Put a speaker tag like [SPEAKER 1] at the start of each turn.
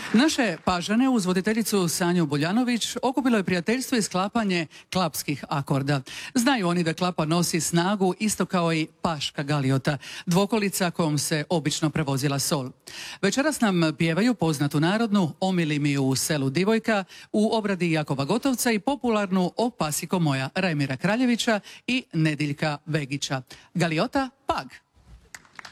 [SPEAKER 1] Naše Pažane uz voditeljicu Sanju Buljanović okupilo je prijateljstvo i sklapanje klapskih akorda. Znaju oni da klapa nosi snagu isto kao i paška galiota, dvokolica kojom se obično prevozila sol. Večeras nam pjevaju poznatu narodnu "Omili mi u selu divojka" u obradi Jakova Gotovca i popularnu "O pasiko moja" Rajmira Kraljevića i Nediljka Vegića. Galiota Pag.